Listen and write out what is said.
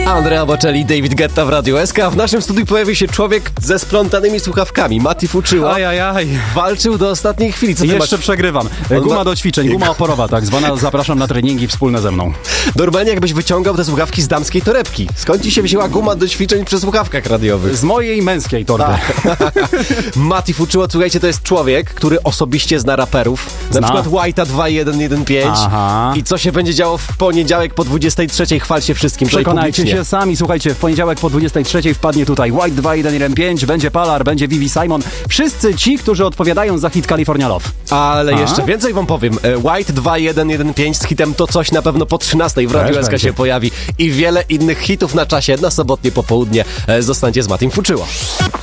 Andrea Bocelli, David Guetta w Radiu SK. W naszym studiu pojawił się człowiek ze splątanymi słuchawkami. Mati Fuczyło. Ajajaj. Walczył do ostatniej chwili. Co ty Jeszcze masz? przegrywam. Guma do ćwiczeń, guma oporowa tak zwana. Zapraszam na treningi wspólne ze mną. Normalnie jakbyś wyciągał te słuchawki z damskiej torebki. Skąd ci się wzięła guma do ćwiczeń przy słuchawkach radiowych? Z mojej męskiej torby. Mati Fuczyło, słuchajcie, to jest człowiek, który osobiście zna raperów. Na przykład White'a 2115. Aha. I co się będzie działo w poniedziałek po 23:00? Chwal się wszystkim. Przekonajcie się sami. Słuchajcie, w poniedziałek po 23:00 wpadnie tutaj White 2115, będzie Palar, będzie Vivi Simon. Wszyscy ci, którzy odpowiadają za hit California Love. Ale jeszcze więcej wam powiem. White 2115 z hitem To Coś na pewno po 13:00 w Radiu SK się pojawi. I wiele innych hitów na czasie na sobotnie popołudnie. Zostańcie z Matim Fuczyło.